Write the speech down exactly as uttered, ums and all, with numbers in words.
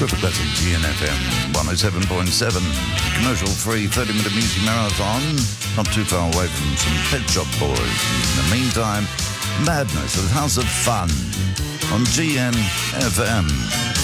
Super Classic G N F M one oh seven point seven. Commercial-free thirty-minute music marathon. Not too far away from some Pet Shop Boys. In the meantime, Madness with House of Fun on G N F M.